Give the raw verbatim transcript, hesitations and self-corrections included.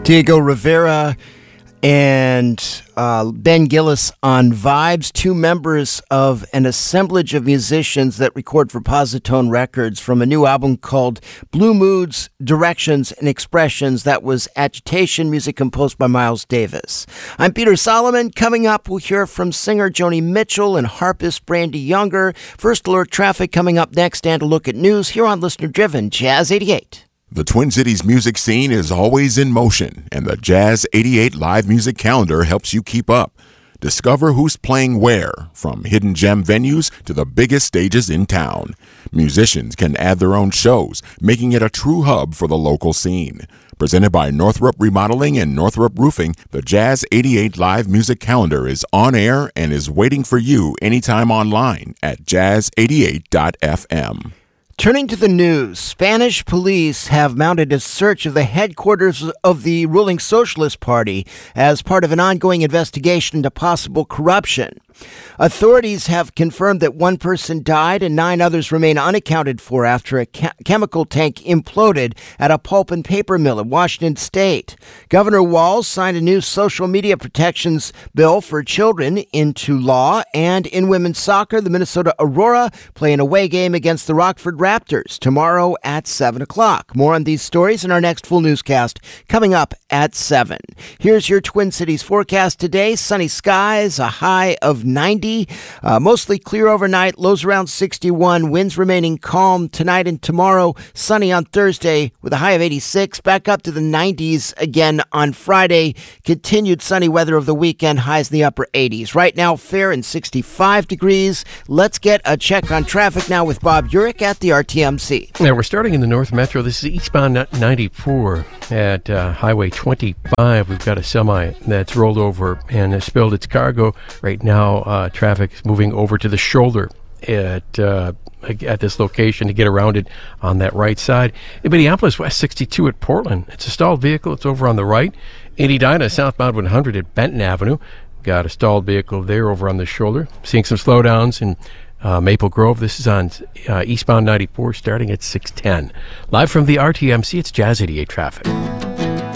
Diego Rivera and uh, Ben Gillis on Vibes, two members of an assemblage of musicians that record for Positone Records from a new album called Blue Moods, Directions, and Expressions. That was Agitation, music composed by Miles Davis. I'm Peter Solomon. Coming up, we'll hear from singer Joni Mitchell and harpist Brandy Younger. First Alert Traffic coming up next, and a look at news here on Listener Driven, Jazz eighty-eight. The Twin Cities music scene is always in motion, and the Jazz eighty-eight live music calendar helps you keep up. Discover who's playing where, from hidden gem venues to the biggest stages in town. Musicians can add their own shows, making it a true hub for the local scene. Presented by Northrop Remodeling and Northrop Roofing, the Jazz eighty-eight live music calendar is on air and is waiting for you anytime online at jazz eighty-eight dot f m. Turning to the news, Spanish police have mounted a search of the headquarters of the ruling Socialist Party as part of an ongoing investigation into possible corruption. Authorities have confirmed that one person died and nine others remain unaccounted for after a ca- chemical tank imploded at a pulp and paper mill in Washington State. Governor Walz signed a new social media protections bill for children into law, and in women's soccer, the Minnesota Aurora play an away game against the Rockford Raptors tomorrow at seven o'clock. More on these stories in our next full newscast coming up at seven. Here's your Twin Cities forecast today. Sunny skies, a high of ninety, uh, mostly clear overnight, lows around sixty-one, winds remaining calm tonight and tomorrow, sunny on Thursday with a high of eighty-six, back up to the nineties again on Friday, continued sunny weather of the weekend, highs in the upper eighties. Right now, fair and sixty-five degrees. Let's get a check on traffic now with Bob Urich at the R T M C. Yeah, we're starting in the North Metro. This is eastbound ninety-four at uh, Highway twenty-five. We've got a semi that's rolled over and has spilled its cargo. Right now, uh, traffic is moving over to the shoulder at uh, at this location to get around it on that right side. In Minneapolis, West sixty-two at Portland. It's a stalled vehicle. It's over on the right. In Edina, southbound one hundred at Benton Avenue. Got a stalled vehicle there over on the shoulder. Seeing some slowdowns in uh, Maple Grove. This is on uh, eastbound ninety-four starting at six ten. Live from the R T M C, it's Jazz eighty-eight traffic.